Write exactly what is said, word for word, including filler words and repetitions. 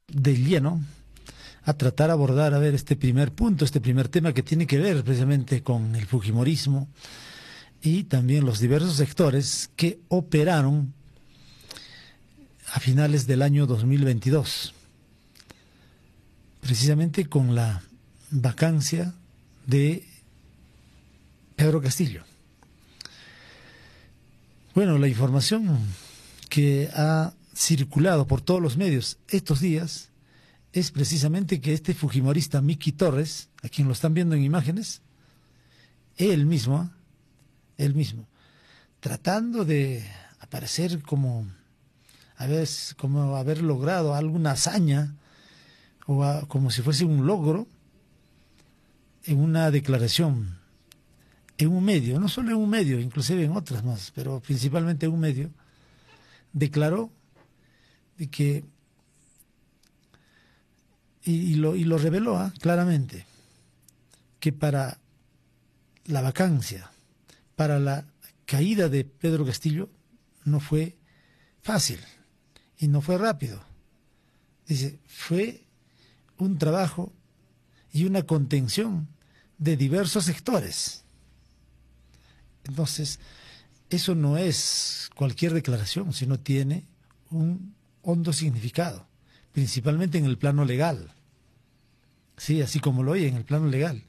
de lleno a tratar de abordar, a ver, este primer punto, este primer tema que tiene que ver precisamente con el fujimorismo y también los diversos sectores que operaron a finales del año dos mil veintidós, precisamente con la vacancia de Pedro Castillo. Bueno, la información que ha circulado por todos los medios estos días es precisamente que este fujimorista Miki Torres, a quien lo están viendo en imágenes, él mismo, él mismo, tratando de aparecer como, a veces, como haber logrado alguna hazaña, o a, como si fuese un logro, en una declaración, en un medio, no solo en un medio, inclusive en otras más, pero principalmente en un medio, declaró de que Y, y, lo, y lo reveló ¿eh? claramente, que para la vacancia, para la caída de Pedro Castillo, no fue fácil y no fue rápido. Dice, fue un trabajo y una contención de diversos sectores. Entonces, eso no es cualquier declaración, sino tiene un hondo significado, principalmente en el plano legal. Sí, así como lo oye, en el plano legal.